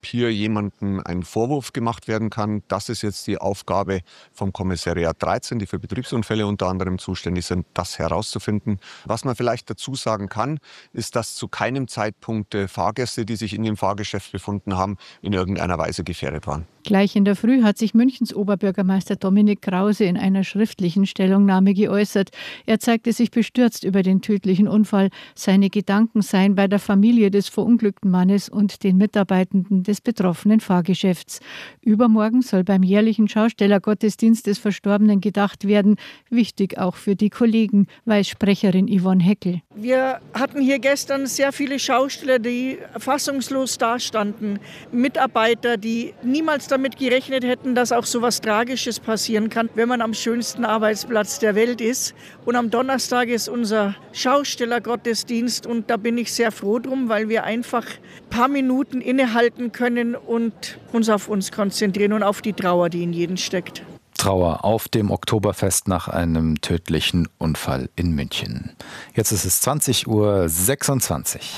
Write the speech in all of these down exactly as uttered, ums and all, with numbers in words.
hier jemandem ein Vorwurf gemacht werden kann. Das ist jetzt die Aufgabe vom Kommissariat dreizehn, die für Betriebsunfälle unter anderem zuständig sind, das herauszufinden. Was man vielleicht dazu sagen kann, ist, dass zu keinem Zeitpunkt Fahrgäste, die sich in dem Fahrgeschäft befunden haben, in irgendeiner Weise gefährdet waren. Gleich in der Früh hat sich Münchens Oberbürgermeister Dominik Krause in einer schriftlichen Stellungnahme geäußert. Er zeigte sich bestürzt über den tödlichen Unfall. Seine Gedanken seien bei der Familie des verunglückten Mannes und den Mitarbeitenden des betroffenen Fahrgeschäfts. Übermorgen soll beim jährlichen Schaustellergottesdienst des Verstorbenen gedacht werden. Wichtig auch für die Kollegen, weiß Sprecherin Yvonne Heckel. Wir hatten hier gestern sehr viele Schausteller, die fassungslos dastanden. Mitarbeiter, die niemals damit gerechnet hätten, dass auch so was Tragisches passieren kann, wenn man am schönsten Arbeitsplatz der Welt ist. Und am Donnerstag ist unser Schaustellergottesdienst und da bin ich sehr froh drum, weil wir einfach ein paar Minuten innehalten können und uns auf uns konzentrieren und auf die Trauer, die in jedem steckt. Trauer auf dem Oktoberfest nach einem tödlichen Unfall in München. Jetzt ist es zwanzig Uhr sechsundzwanzig.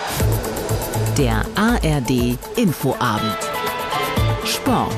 Der A R D Infoabend. Sport.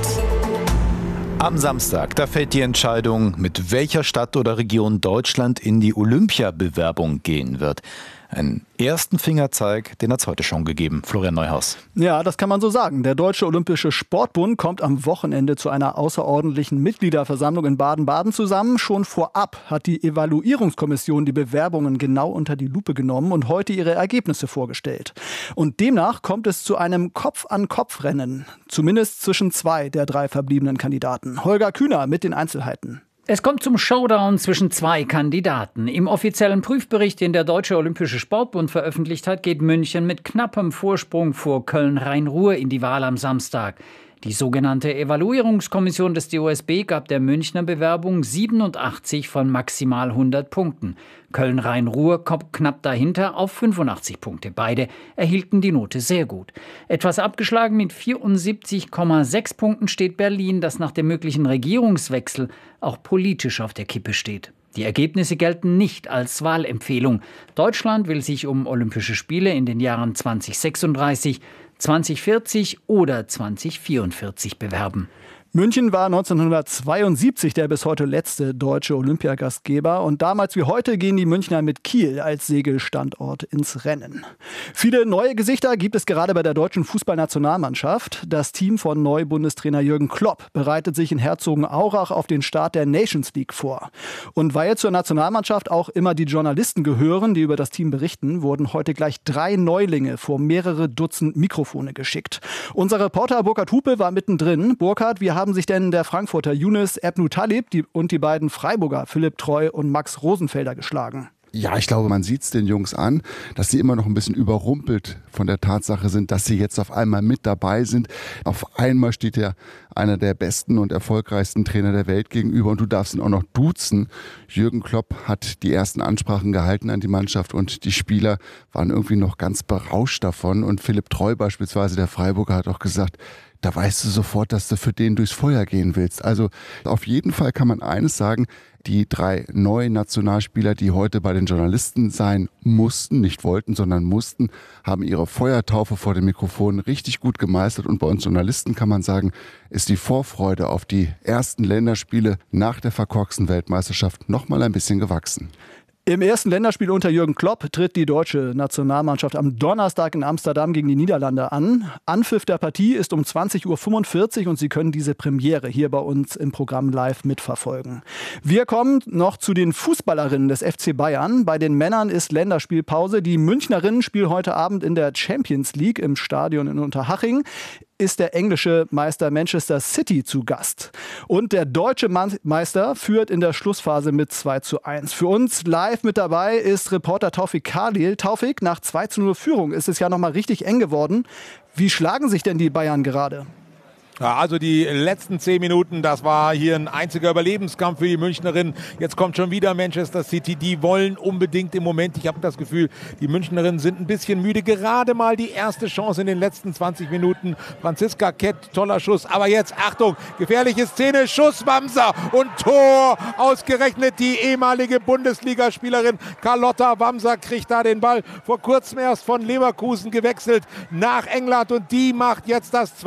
Am Samstag, da fällt die Entscheidung, mit welcher Stadt oder Region Deutschland in die Olympiabewerbung gehen wird. Einen ersten Fingerzeig, den hat es heute schon gegeben. Florian Neuhaus. Ja, das kann man so sagen. Der Deutsche Olympische Sportbund kommt am Wochenende zu einer außerordentlichen Mitgliederversammlung in Baden-Baden zusammen. Schon vorab hat die Evaluierungskommission die Bewerbungen genau unter die Lupe genommen und heute ihre Ergebnisse vorgestellt. Und demnach kommt es zu einem Kopf-an-Kopf-Rennen. Zumindest zwischen zwei der drei verbliebenen Kandidaten. Holger Kühner mit den Einzelheiten. Es kommt zum Showdown zwischen zwei Kandidaten. Im offiziellen Prüfbericht, den der Deutsche Olympische Sportbund veröffentlicht hat, geht München mit knappem Vorsprung vor Köln-Rhein-Ruhr in die Wahl am Samstag. Die sogenannte Evaluierungskommission des D O S B gab der Münchner Bewerbung siebenundachtzig von maximal hundert Punkten. Köln-Rhein-Ruhr kommt knapp dahinter auf fünfundachtzig Punkte. Beide erhielten die Note sehr gut. Etwas abgeschlagen mit vierundsiebzig Komma sechs Punkten steht Berlin, das nach dem möglichen Regierungswechsel auch politisch auf der Kippe steht. Die Ergebnisse gelten nicht als Wahlempfehlung. Deutschland will sich um Olympische Spiele in den Jahren zweitausendsechsunddreißig, zweitausendvierzig oder zweitausendvierundvierzig bewerben. München war neunzehnhundertzweiundsiebzig der bis heute letzte deutsche Olympiagastgeber. Und damals wie heute gehen die Münchner mit Kiel als Segelstandort ins Rennen. Viele neue Gesichter gibt es gerade bei der deutschen Fußballnationalmannschaft. Das Team von Neubundestrainer Jürgen Klopp bereitet sich in Herzogenaurach auf den Start der Nations League vor. Und weil zur Nationalmannschaft auch immer die Journalisten gehören, die über das Team berichten, wurden heute gleich drei Neulinge vor mehrere Dutzend Mikrofone geschickt. Unser Reporter Burkhard Hupe war mittendrin. Burkhard, wie haben sich denn der Frankfurter Younes Ebnou-Taleb und die beiden Freiburger Philipp Treu und Max Rosenfelder geschlagen? Ja, ich glaube, man sieht es den Jungs an, dass sie immer noch ein bisschen überrumpelt von der Tatsache sind, dass sie jetzt auf einmal mit dabei sind. Auf einmal steht ja einer der besten und erfolgreichsten Trainer der Welt gegenüber und du darfst ihn auch noch duzen. Jürgen Klopp hat die ersten Ansprachen gehalten an die Mannschaft und die Spieler waren irgendwie noch ganz berauscht davon. Und Philipp Treu beispielsweise, der Freiburger, hat auch gesagt, da weißt du sofort, dass du für den durchs Feuer gehen willst. Also auf jeden Fall kann man eines sagen, die drei neuen Nationalspieler, die heute bei den Journalisten sein mussten, nicht wollten, sondern mussten, haben ihre Feuertaufe vor dem Mikrofon richtig gut gemeistert. Und bei uns Journalisten kann man sagen, ist die Vorfreude auf die ersten Länderspiele nach der verkorksten Weltmeisterschaft noch mal ein bisschen gewachsen. Im ersten Länderspiel unter Jürgen Klopp tritt die deutsche Nationalmannschaft am Donnerstag in Amsterdam gegen die Niederlande an. Anpfiff der Partie ist um zwanzig Uhr fünfundvierzig und Sie können diese Premiere hier bei uns im Programm live mitverfolgen. Wir kommen noch zu den Fußballerinnen des F C Bayern. Bei den Männern ist Länderspielpause. Die Münchnerinnen spielen heute Abend in der Champions League im Stadion in Unterhaching. Ist der englische Meister Manchester City zu Gast. Und der deutsche Meister führt in der Schlussphase mit zwei zu eins. Für uns live mit dabei ist Reporter Taufik Khalil. Taufik, nach zwei zu null Führung ist es ja nochmal richtig eng geworden. Wie schlagen sich denn die Bayern gerade? Ja, also die letzten zehn Minuten, das war hier ein einziger Überlebenskampf für die Münchnerinnen. Jetzt kommt schon wieder Manchester City. Die wollen unbedingt im Moment. Ich habe das Gefühl, die Münchnerinnen sind ein bisschen müde. Gerade mal die erste Chance in den letzten zwanzig Minuten. Franziska Kett, toller Schuss. Aber jetzt, Achtung, gefährliche Szene. Schuss, Wamser und Tor. Ausgerechnet die ehemalige Bundesligaspielerin Carlotta Wamser kriegt da den Ball. Vor kurzem erst von Leverkusen gewechselt nach England. Und die macht jetzt das